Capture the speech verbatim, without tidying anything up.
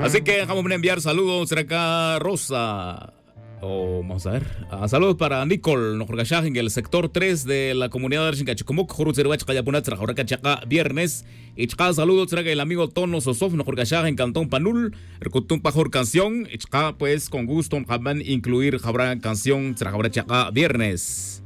Así que vamos a enviar saludos acá, Rosa. Oh, vamos a ver. Ah, saludos para Nicole, Nojorgashaj, en el sector tres de la comunidad de Archincachicumuc, Joruzerwach, Cayapunat, Trajoracachaca, viernes. Y chca, saludos, traga el amigo Tono Sosof, Nojorgashaj, en Cantón Panul, Ercutum Pajor Canción. Y chca, pues con gusto, jamán incluir Jabra Canción, Trajoracachaca, viernes.